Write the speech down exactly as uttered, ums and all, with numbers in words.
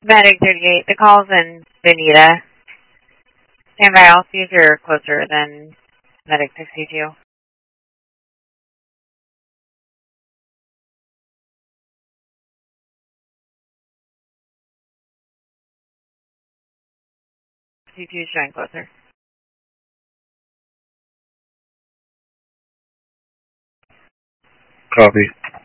Medic thirty-eight, the call's in Benita. Stand by, I'll see if you're closer than Medic sixty-two. sixty-two is showing closer. Copy.